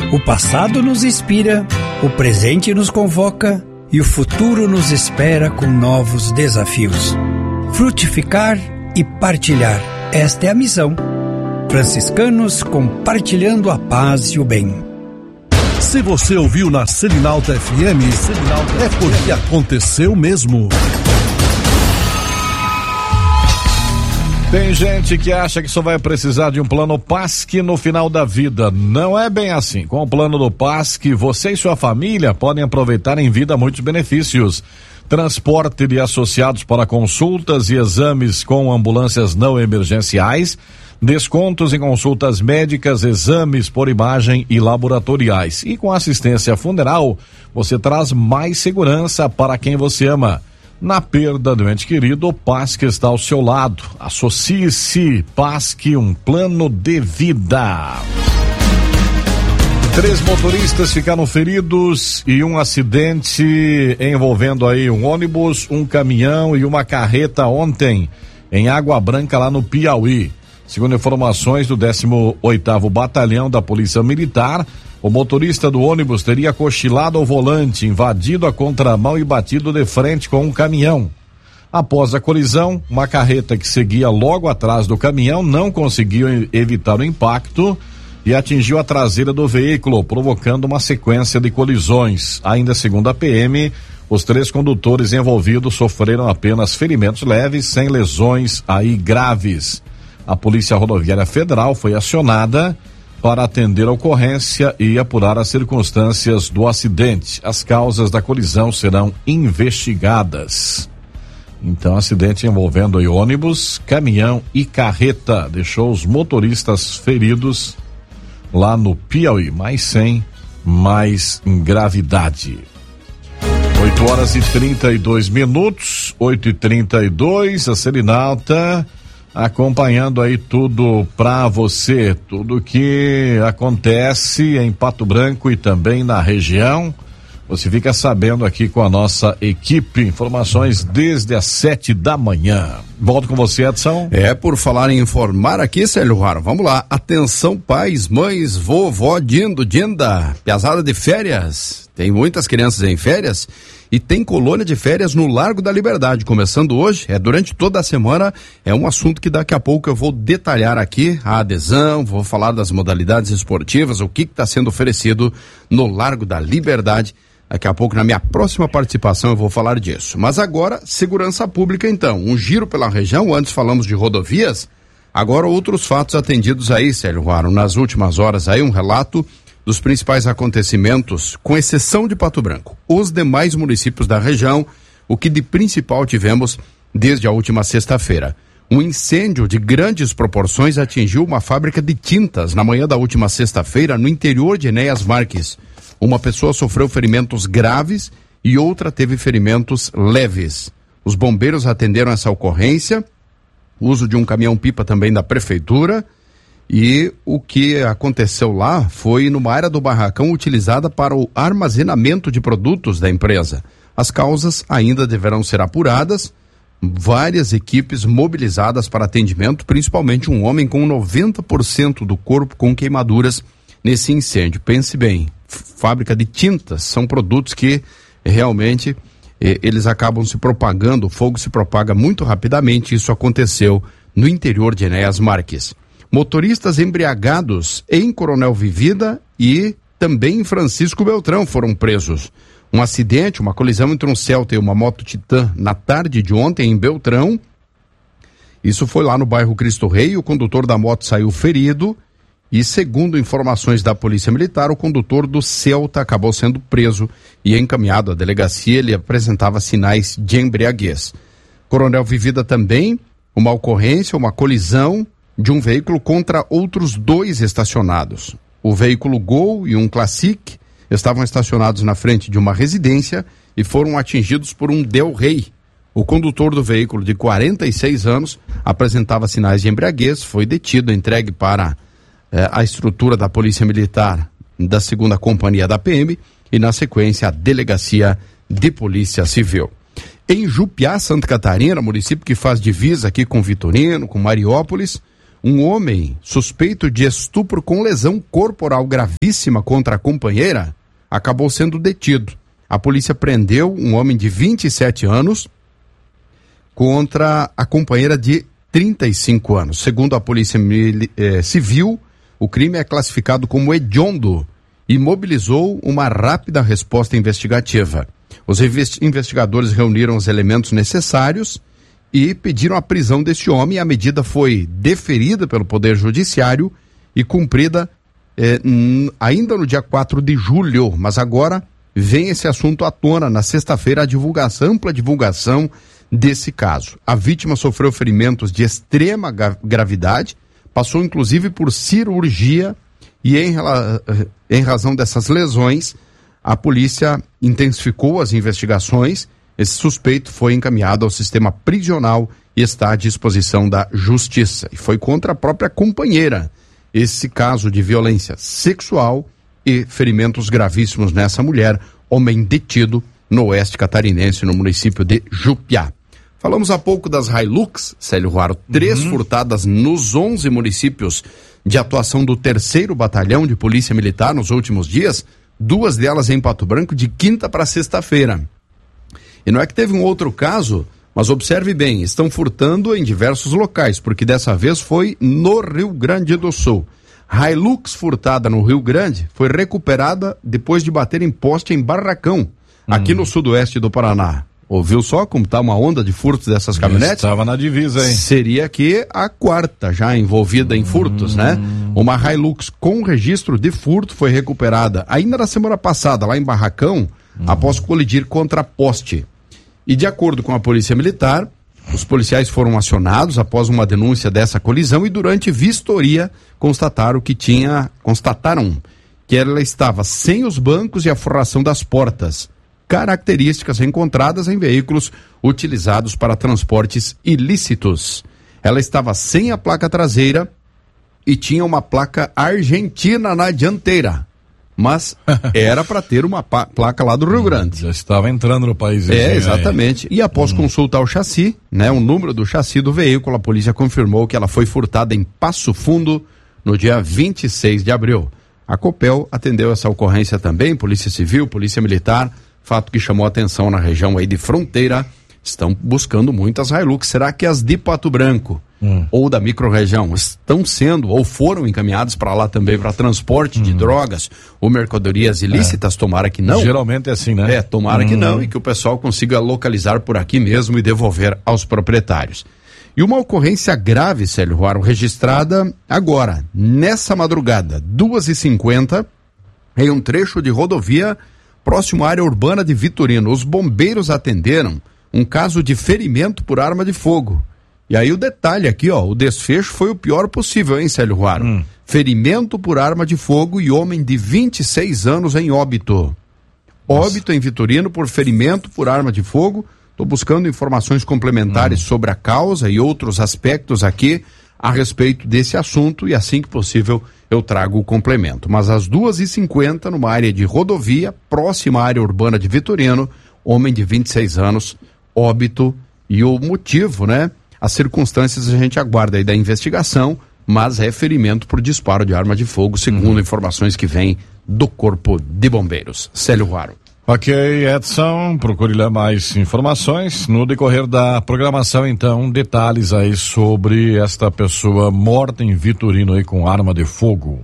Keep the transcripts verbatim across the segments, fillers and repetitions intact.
O passado nos inspira, o presente nos convoca e o futuro nos espera com novos desafios. Frutificar e partilhar, esta é a missão. Franciscanos compartilhando a paz e o bem. Se você ouviu na Selinalta F M, é porque aconteceu mesmo. Tem gente que acha que só vai precisar de um plano P A S C no final da vida. Não é bem assim. Com o plano do P A S C, você e sua família podem aproveitar em vida muitos benefícios. Transporte de associados para consultas e exames com ambulâncias não emergenciais, descontos em consultas médicas, exames por imagem e laboratoriais. E com assistência funeral, você traz mais segurança para quem você ama. Na perda do ente querido, o P A S C está ao seu lado. Associe-se, P A S C, um plano de vida. Três motoristas ficaram feridos e um acidente envolvendo aí um ônibus, um caminhão e uma carreta ontem em Água Branca, lá no Piauí. Segundo informações do décimo oitavo Batalhão da Polícia Militar, o motorista do ônibus teria cochilado ao volante, invadido a contramão e batido de frente com um caminhão. Após a colisão, uma carreta que seguia logo atrás do caminhão não conseguiu evitar o impacto e atingiu a traseira do veículo, provocando uma sequência de colisões. Ainda segundo a P M, os três condutores envolvidos sofreram apenas ferimentos leves, sem lesões aí graves. A Polícia Rodoviária Federal foi acionada para atender a ocorrência e apurar as circunstâncias do acidente. As causas da colisão serão investigadas. Então, acidente envolvendo aí ônibus, caminhão e carreta deixou os motoristas feridos lá no Piauí, mas sem mais gravidade. oito horas e trinta e dois minutos, oito e trinta e dois, a Selinalta acompanhando aí tudo pra você, tudo que acontece em Pato Branco e também na região. Você fica sabendo aqui com a nossa equipe, informações desde as sete da manhã. Volto com você, Edson. É, por falar em informar aqui, Célio Raro, vamos lá. Atenção, pais, mães, vovó, dindo, dinda, piazada de férias. Tem muitas crianças em férias e tem colônia de férias no Largo da Liberdade, começando hoje, é durante toda a semana, é um assunto que daqui a pouco eu vou detalhar aqui, a adesão, vou falar das modalidades esportivas, o que está sendo oferecido no Largo da Liberdade. Daqui a pouco, na minha próxima participação, eu vou falar disso. Mas agora, segurança pública então, um giro pela região, antes falamos de rodovias, agora outros fatos atendidos aí, Célio Ruaro, nas últimas horas aí, um relato dos principais acontecimentos, com exceção de Pato Branco. Os demais municípios da região, o que de principal tivemos desde a última sexta-feira. Um incêndio de grandes proporções atingiu uma fábrica de tintas na manhã da última sexta-feira no interior de Enéas Marques. Uma pessoa sofreu ferimentos graves e outra teve ferimentos leves. Os bombeiros atenderam essa ocorrência, uso de um caminhão-pipa também da prefeitura, e o que aconteceu lá foi numa área do barracão utilizada para o armazenamento de produtos da empresa. As causas ainda deverão ser apuradas, várias equipes mobilizadas para atendimento, principalmente um homem com noventa por cento do corpo com queimaduras nesse incêndio. Pense bem, fábrica de tintas, são produtos que realmente eh, eles acabam se propagando, o fogo se propaga muito rapidamente, isso aconteceu no interior de Enéas Marques. Motoristas embriagados em Coronel Vivida e também em Francisco Beltrão foram presos. Um acidente, uma colisão entre um Celta e uma moto Titan na tarde de ontem em Beltrão. Isso foi lá no bairro Cristo Rei, o condutor da moto saiu ferido e, segundo informações da Polícia Militar, o condutor do Celta acabou sendo preso e encaminhado à delegacia. Ele apresentava sinais de embriaguez. Coronel Vivida também, uma ocorrência, uma colisão de um veículo contra outros dois estacionados. O veículo Gol e um Classic estavam estacionados na frente de uma residência e foram atingidos por um Del Rey. O condutor do veículo, de quarenta e seis anos, apresentava sinais de embriaguez, foi detido, entregue para eh, a estrutura da Polícia Militar da segunda Companhia da P M e, na sequência, a Delegacia de Polícia Civil. Em Jupiá, Santa Catarina, município que faz divisa aqui com Vitorino, com Mariópolis, Um homem suspeito de estupro com lesão corporal gravíssima contra a companheira acabou sendo detido. A polícia prendeu um homem de vinte e sete anos contra a companheira de trinta e cinco anos. Segundo a Polícia eh, Civil, o crime é classificado como hediondo e mobilizou uma rápida resposta investigativa. Os investigadores reuniram os elementos necessários e pediram a prisão deste homem. A medida foi deferida pelo Poder Judiciário e cumprida eh, n- ainda no dia quatro de julho, mas agora vem esse assunto à tona. Na sexta-feira, a divulgação, ampla divulgação desse caso. A vítima sofreu ferimentos de extrema gra- gravidade, passou inclusive por cirurgia e em, rela- em razão dessas lesões, a polícia intensificou as investigações. Esse suspeito foi encaminhado ao sistema prisional e está à disposição da justiça. E foi contra a própria companheira esse caso de violência sexual e ferimentos gravíssimos nessa mulher, homem detido no oeste catarinense, no município de Jupiá. Falamos há pouco das Hilux, Célio Ruaro, três uhum. furtadas nos onze municípios de atuação do terceiro Batalhão de Polícia Militar nos últimos dias, duas delas em Pato Branco, de quinta para sexta-feira. E não é que teve um outro caso, mas observe bem, estão furtando em diversos locais, porque dessa vez foi no Rio Grande do Sul. Hilux furtada no Rio Grande foi recuperada depois de bater em poste em Barracão, aqui hum. no sudoeste do Paraná. Ouviu só como está uma onda de furtos dessas caminhonetes? Estava na divisa, hein? Seria aqui a quarta já envolvida em furtos, hum. né? Uma Hilux com registro de furto foi recuperada ainda na semana passada, lá em Barracão, hum. após colidir contra poste. E de acordo com a Polícia Militar, os policiais foram acionados após uma denúncia dessa colisão e durante vistoria constataram que tinha, constataram que ela estava sem os bancos e a forração das portas, características encontradas em veículos utilizados para transportes ilícitos. Ela estava sem a placa traseira e tinha uma placa argentina na dianteira, mas era para ter uma pa- placa lá do Rio Grande. Já estava entrando no país. É, exatamente. Aí. E após hum. consultar o chassi, né, o número do chassi do veículo, a polícia confirmou que ela foi furtada em Passo Fundo no dia vinte e seis de abril. A Copel atendeu essa ocorrência também, Polícia Civil, Polícia Militar, fato que chamou atenção na região aí de fronteira. Estão buscando muitas Hilux. Será que as de Pato Branco hum. ou da microrregião estão sendo ou foram encaminhadas para lá também para transporte hum. de drogas ou mercadorias ilícitas? É. Tomara que não. Geralmente é assim, né? É, tomara hum. que não, e que o pessoal consiga localizar por aqui mesmo e devolver aos proprietários. E uma ocorrência grave, Célio Ruaro, registrada agora, nessa madrugada, duas e cinquenta, em um trecho de rodovia próximo à área urbana de Vitorino. Os bombeiros atenderam um caso de ferimento por arma de fogo. E aí o detalhe aqui, ó, o desfecho foi o pior possível, hein, Célio Ruaro? Hum. Ferimento por arma de fogo e homem de vinte e seis anos em óbito. Nossa. Óbito em Vitorino por ferimento por arma de fogo. Estou buscando informações complementares hum. sobre a causa e outros aspectos aqui a respeito desse assunto e assim que possível eu trago o complemento. Mas às duas e cinquenta, numa área de rodovia, próxima à área urbana de Vitorino, homem de vinte e seis anos, óbito, e o motivo, né? As circunstâncias a gente aguarda aí da investigação, mas é ferimento por disparo de arma de fogo, segundo uhum. informações que vêm do Corpo de Bombeiros. Célio Ruaro. Ok, Edson, procure ler mais informações no decorrer da programação, então, detalhes aí sobre esta pessoa morta em Vitorino aí com arma de fogo.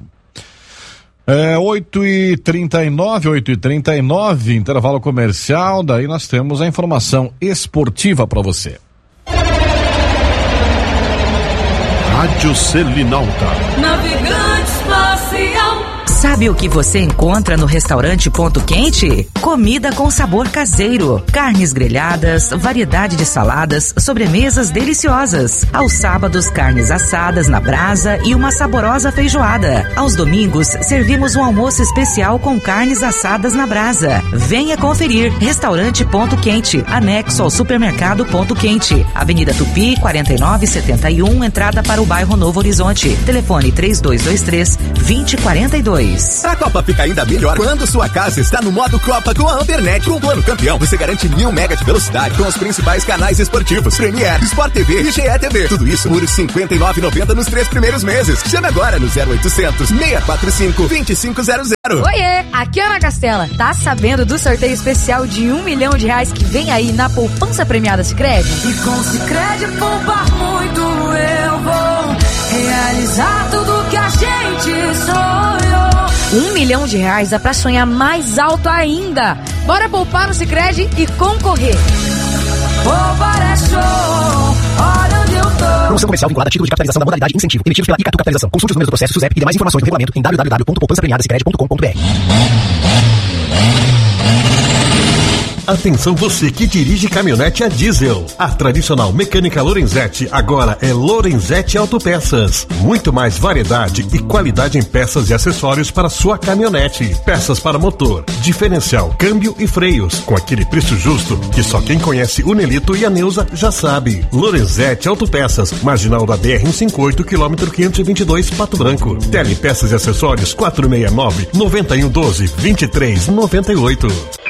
É, oito e trinta e nove, oito e trinta e nove, intervalo comercial, daí nós temos a informação esportiva para você. Rádio Selinalta. Navegante espacial. Sabe o que você encontra no restaurante Ponto Quente? Comida com sabor caseiro, carnes grelhadas, variedade de saladas, sobremesas deliciosas. Aos sábados, carnes assadas na brasa e uma saborosa feijoada. Aos domingos, servimos um almoço especial com carnes assadas na brasa. Venha conferir. Restaurante Ponto Quente, anexo ao supermercado Ponto Quente. Avenida Tupi, quarenta e nove setenta e um, entrada para o bairro Novo Horizonte. Telefone três dois dois três, dois zero quatro dois. dois. A Copa fica ainda melhor quando sua casa está no modo Copa com a Ampernet. Com o plano campeão, você garante mil mega de velocidade com os principais canais esportivos, Premier, Sport T V e G E T V. Tudo isso por cinquenta e nove reais e noventa centavos nos três primeiros meses. Chame agora no zero oitocentos, seis quatro cinco, dois cinco zero zero. Oiê, aqui é Ana Castela. Tá sabendo do sorteio especial de um milhão de reais que vem aí na poupança premiada Sicredi? E com Sicredi poupar muito eu vou realizar tudo que a gente sonhou. Um milhão de reais dá pra sonhar mais alto ainda. Bora poupar no Sicredi e concorrer. Poupar é show, olha onde eu tô. Promoção comercial vinculada a título de capitalização da modalidade incentivo, emitidos pela Icatu Capitalização. Consulte os números do processo, SUSEP e demais informações do regulamento em w w w ponto poupança premiada sicredi ponto com ponto b r. Atenção você que dirige caminhonete a diesel. A tradicional mecânica Lorenzetti agora é Lorenzetti Autopeças. Muito mais variedade e qualidade em peças e acessórios para sua caminhonete. Peças para motor, diferencial, câmbio e freios. Com aquele preço justo que só quem conhece o Nelito e a Neuza já sabe. Lorenzetti Autopeças, marginal da B R cento e cinquenta e oito, quilômetro quinhentos e vinte e dois, Pato Branco. Tele peças e acessórios quatro seis nove, nove um um doze, vinte e três noventa e oito.